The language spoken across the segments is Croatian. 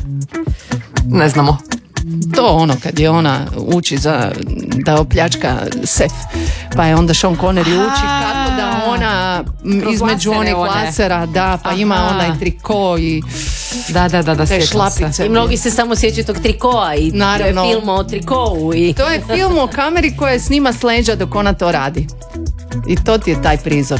Ne znamo. To ono kad je ona uči da opljačka sef, pa je onda Sean Connery uči kako da ona između onih lasera, da, pa ima onaj triko i da, te šlapice. I mnogi se samo sjećaju tog trikoa i naravno, to je film o trikovu. To je film o kameri koja snima s leđa dok ona to radi. I to ti je taj prizor.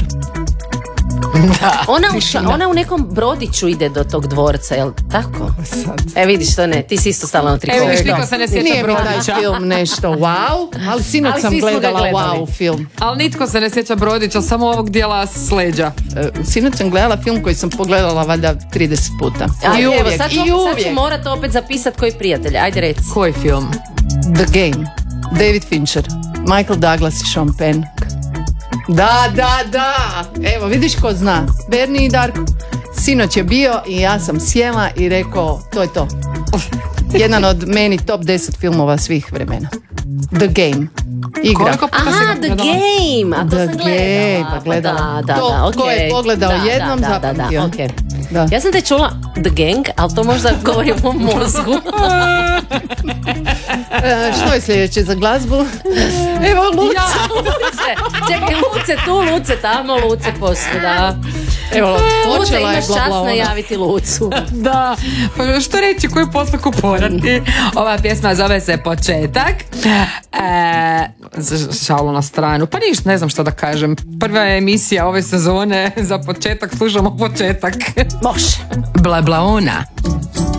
Ona u nekom brodiću ide do tog dvorca, jel tako? Vidiš to ne, ti si isto stala na trikovu. Vidiš, niko se ne sjeća Nije Brodića. mi taj film nešto wow, ali sinoć sam gledala wow film. Ali nitko se ne sjeća Brodića, samo ovog dijela s leđa. Sinoć sam gledala film koji sam pogledala valjda 30 puta. I uvijek, sad ću morat opet zapisat koji prijatelj, ajde reci. Koji film? The Game, David Fincher, Michael Douglas i Sean Penn. Da. Evo, vidiš ko zna. Berni i Darko. Sinoć je bio i ja sam sjela i rekao, to je to. Jedan od meni top 10 filmova svih vremena. The Game. Igra. The Game. A to The sam Game. gledala. Pa gledala. Da, To ko je pogledao jednom zapamtio. Okay. Da. Ja sam te čula The Gang, ali to možda govorim o mozgu. Što je sljedeće za glazbu? Evo Luce. Čekaj, Luce tu, Luce tamo, Luce posvuda. Evo, Luce, počela je imaš čast bla. najaviti Lucu. Da, pa što reći, koju posle kuporati? Ova pjesma zove se Početak. Šalu na stranu. Pa ništa, ne znam što da kažem. Prva je emisija ove sezone, za početak slušamo Početak. Može. Blablaona.